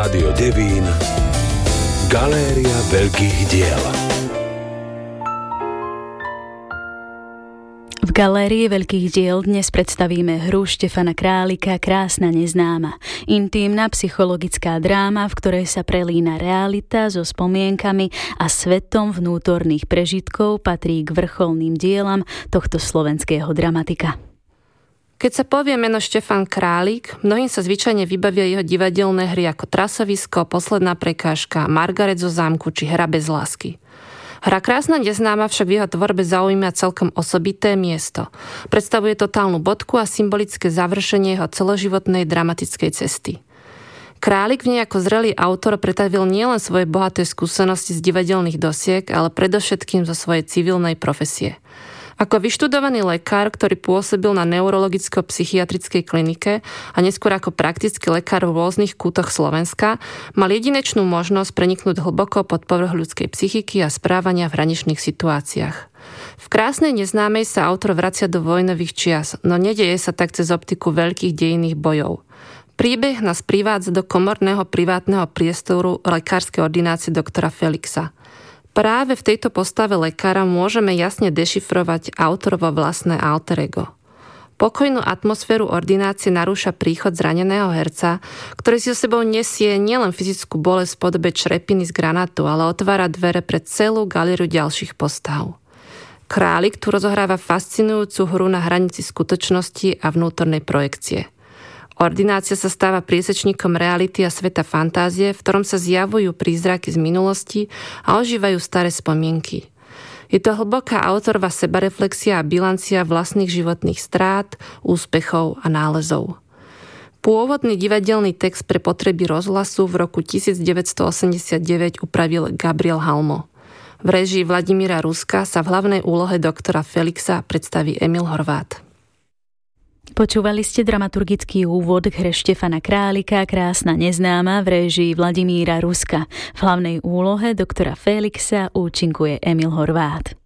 Rádio Devín, Galéria veľkých diel. V Galérii veľkých diel dnes predstavíme hru Štefana Králika Krásna neznáma. Intímna psychologická dráma, v ktorej sa prelína realita so spomienkami a svetom vnútorných prežitkov, patrí k vrcholným dielam tohto slovenského dramatika. Keď sa povie meno Štefan Králik, mnohým sa zvyčajne vybavia jeho divadelné hry ako Trasovisko, Posledná prekážka, Margaret zo zámku či Hra bez lásky. Hra Krásna neznáma však v jeho tvorbe zaujíma celkom osobité miesto. Predstavuje totálnu bodku a symbolické završenie jeho celoživotnej dramatickej cesty. Králik v nej ako zrelý autor pretavil nielen svoje bohaté skúsenosti z divadelných dosiek, ale predovšetkým zo svojej civilnej profesie. Ako vyštudovaný lekár, ktorý pôsobil na neurologicko-psychiatrickej klinike a neskôr ako praktický lekár v rôznych kútoch Slovenska, mal jedinečnú možnosť preniknúť hlboko pod povrch ľudskej psychiky a správania v hraničných situáciách. V Krásnej neznámej sa autor vracia do vojnových čias, no nedeje sa tak cez optiku veľkých dejinných bojov. Príbeh nás privádza do komorného privátneho priestoru lekárskej ordinácie doktora Felixa. Práve v tejto postave lekára môžeme jasne dešifrovať autorovo vlastné alter ego. Pokojnú atmosféru ordinácie narúša príchod zraneného herca, ktorý si so sebou nesie nielen fyzickú bolesť v podobe črepiny z granátu, ale otvára dvere pre celú galériu ďalších postav. Králik tu rozohráva fascinujúcu hru na hranici skutočnosti a vnútornej projekcie. Ordinácia sa stáva priesečníkom reality a sveta fantázie, v ktorom sa zjavujú prízraky z minulosti a ožívajú staré spomienky. Je to hlboká autorová sebareflexia a bilancia vlastných životných strát, úspechov a nálezov. Pôvodný divadelný text pre potreby rozhlasu v roku 1989 upravil Gabriel Halmo. V réžii Vladimíra Ruska sa v hlavnej úlohe doktora Felixa predstaví Emil Horváth. Počúvali ste dramaturgický úvod k hre Štefana Králika Krásna neznáma v réžii Vladimíra Ruska. V hlavnej úlohe doktora Felixa účinkuje Emil Horváth.